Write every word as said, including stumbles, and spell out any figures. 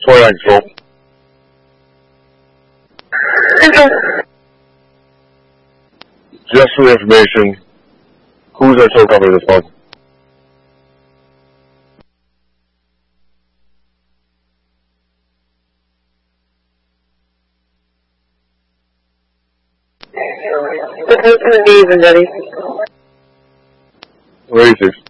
forty-nine control. Just for information, who's our tow company this month? Even Daddy. What do you think?